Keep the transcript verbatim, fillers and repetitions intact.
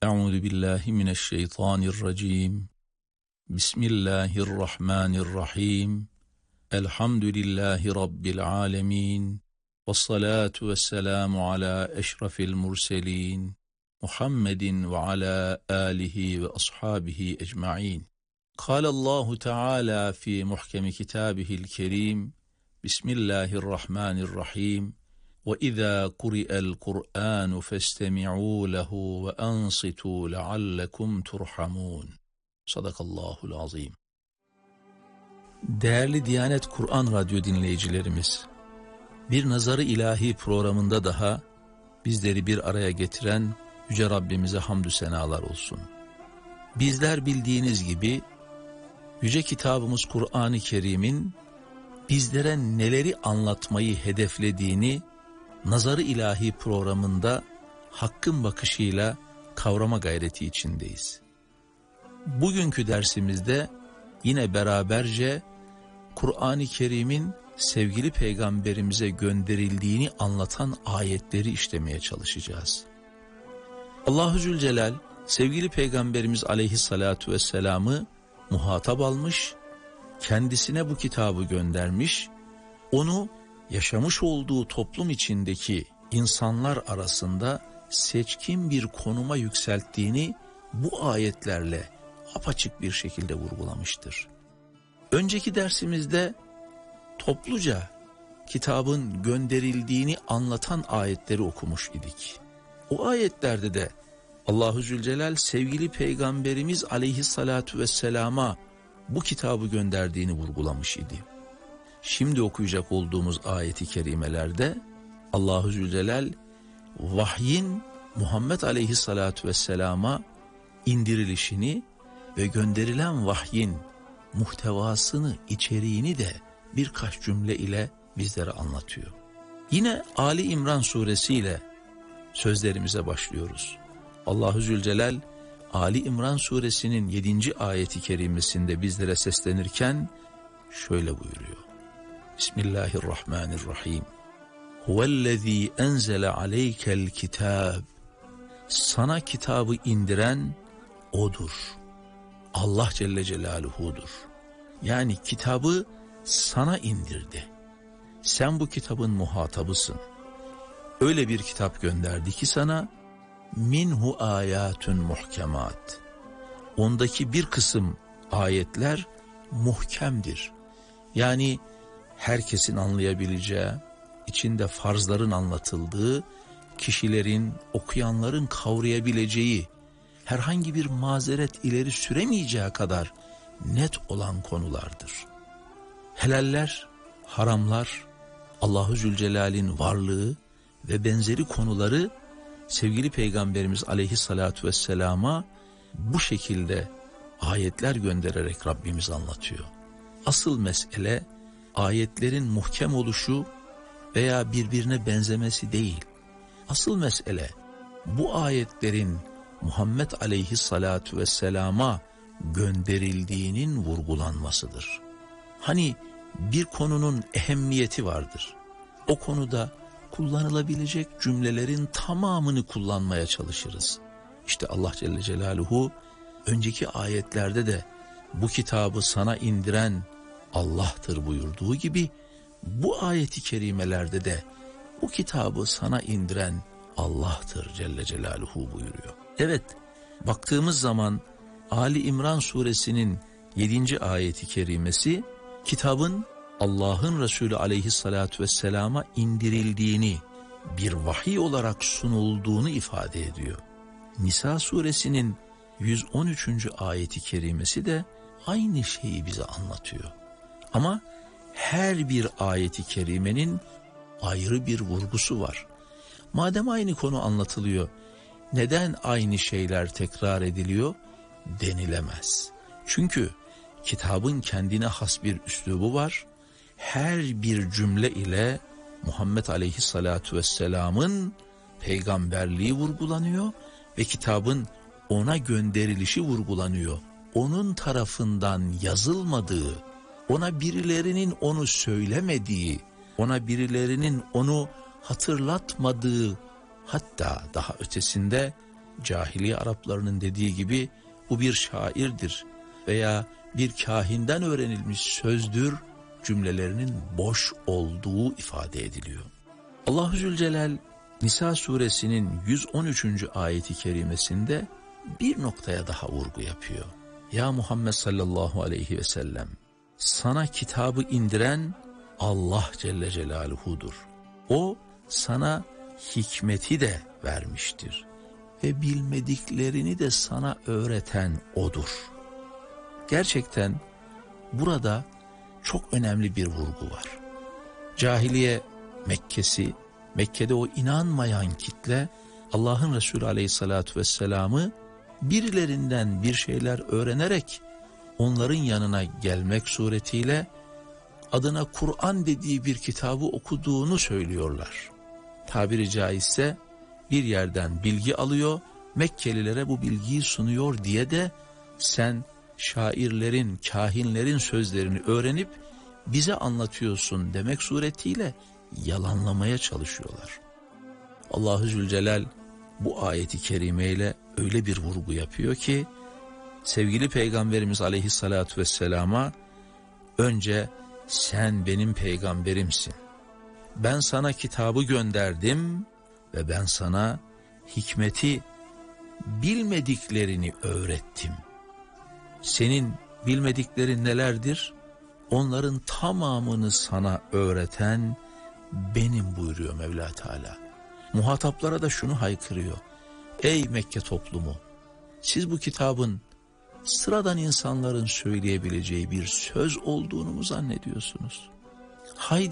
Euzu billahi mineşşeytanirracim. Bismillahirrahmanirrahim. Elhamdülillahi rabbil alamin. Vessalatu vesselamu ala eşrefil murselin. Muhammedin ve ala alihi ve ashabihi ecmaîn. Kâlallahu Teala fi muhkemi kitâbihil kerîm. Bismillahirrahmanirrahim. وَإِذَا قُرِئَ الْقُرْآنُ فَاسْتَمِعُوا لَهُ وَأَنصِتُوا لَعَلَّكُمْ تُرْحَمُونَ. Sadakallahul azim. Değerli Diyanet Kur'an Radyo dinleyicilerimiz, bir Nazarı İlahi programında daha bizleri bir araya getiren Yüce Rabbimize hamdü senalar olsun. Bizler bildiğiniz gibi Yüce Kitabımız Kur'an-ı Kerim'in bizlere neleri anlatmayı hedeflediğini Nazarı İlahi programında Hakk'ın bakışıyla kavrama gayreti içindeyiz. Bugünkü dersimizde yine beraberce Kur'an-ı Kerim'in sevgili peygamberimize gönderildiğini anlatan ayetleri işlemeye çalışacağız. Allahu Zülcelal sevgili peygamberimiz aleyhissalatu vesselam'ı muhatap almış, kendisine bu kitabı göndermiş, onu yaşamış olduğu toplum içindeki insanlar arasında seçkin bir konuma yükselttiğini bu ayetlerle apaçık bir şekilde vurgulamıştır. Önceki dersimizde topluca kitabın gönderildiğini anlatan ayetleri okumuş idik. O ayetlerde de Allahu Zülcelal sevgili peygamberimiz aleyhissalatu vesselama bu kitabı gönderdiğini vurgulamış idi. Şimdi okuyacak olduğumuz ayeti kerimelerde Allahu Zülcelal vahyin Muhammed aleyhissalatu vesselama indirilişini ve gönderilen vahyin muhtevasını, içeriğini de birkaç cümle ile bizlere anlatıyor. Yine Ali İmran suresiyle sözlerimize başlıyoruz. Allahu Zülcelal Ali İmran suresinin yedinci ayeti kerimesinde bizlere seslenirken şöyle buyuruyor. Bismillahirrahmanirrahim. Huvellezî enzele aleykel kitâb. Sana kitabı indiren O'dur. Allah Celle Celaluhu'dur. Yani kitabı sana indirdi. Sen bu kitabın muhatabısın. Öyle bir kitap gönderdi ki sana minhu ayatun muhkemat. Ondaki bir kısım ayetler muhkemdir. Yani herkesin anlayabileceği, içinde farzların anlatıldığı, kişilerin, okuyanların kavrayabileceği, herhangi bir mazeret ileri süremeyeceği kadar net olan konulardır. Helaller, haramlar, Allahu Zülcelal'in varlığı ve benzeri konuları sevgili Peygamberimiz aleyhissalatu vesselama bu şekilde ayetler göndererek Rabbimiz anlatıyor. Asıl mesele ayetlerin muhkem oluşu veya birbirine benzemesi değil. Asıl mesele bu ayetlerin Muhammed aleyhissalatu vesselama gönderildiğinin vurgulanmasıdır. Hani bir konunun ehemmiyeti vardır. O konuda kullanılabilecek cümlelerin tamamını kullanmaya çalışırız. İşte Allah Celle Celaluhu önceki ayetlerde de bu kitabı sana indiren Allah'tır buyurduğu gibi bu ayeti kerimelerde de bu kitabı sana indiren Allah'tır Celle Celaluhu buyuruyor. Evet, baktığımız zaman Ali İmran suresinin yedinci ayeti kerimesi kitabın Allah'ın Resulü aleyhissalatu vesselama indirildiğini, bir vahiy olarak sunulduğunu ifade ediyor. Nisa suresinin yüz on üçüncü ayeti kerimesi de aynı şeyi bize anlatıyor. Ama her bir ayeti kerimenin ayrı bir vurgusu var. Madem aynı konu anlatılıyor, neden aynı şeyler tekrar ediliyor denilemez. Çünkü kitabın kendine has bir üslubu var. Her bir cümle ile Muhammed aleyhissalatu vesselamın peygamberliği vurgulanıyor ve kitabın ona gönderilişi vurgulanıyor. Onun tarafından yazılmadığı, ona birilerinin onu söylemediği, ona birilerinin onu hatırlatmadığı, hatta daha ötesinde Cahiliye Araplarının dediği gibi bu bir şairdir veya bir kahinden öğrenilmiş sözdür cümlelerinin boş olduğu ifade ediliyor. Allah-u Zülcelal Nisa suresinin yüz on üçüncü ayeti kerimesinde bir noktaya daha vurgu yapıyor. Ya Muhammed sallallahu aleyhi ve sellem, sana kitabı indiren Allah Celle Celaluhu'dur. O sana hikmeti de vermiştir ve bilmediklerini de sana öğreten O'dur. Gerçekten burada çok önemli bir vurgu var. Cahiliye Mekke'si, Mekke'de o inanmayan kitle Allah'ın Resulü Aleyhisselatü Vesselam'ı birilerinden bir şeyler öğrenerek onların yanına gelmek suretiyle adına Kur'an dediği bir kitabı okuduğunu söylüyorlar. Tabiri caizse bir yerden bilgi alıyor, Mekkelilere bu bilgiyi sunuyor diye de sen şairlerin, kahinlerin sözlerini öğrenip bize anlatıyorsun demek suretiyle yalanlamaya çalışıyorlar. Allah-u Zülcelal bu ayeti kerimeyle öyle bir vurgu yapıyor ki sevgili Peygamberimiz Aleyhisselatü Vesselam'a önce sen benim peygamberimsin. Ben sana kitabı gönderdim ve ben sana hikmeti, bilmediklerini öğrettim. Senin bilmediklerin nelerdir? Onların tamamını sana öğreten benim buyuruyor Mevla Teala. Muhataplara da şunu haykırıyor. Ey Mekke toplumu! Siz bu kitabın sıradan insanların söyleyebileceği bir söz olduğunu mu zannediyorsunuz? Haydi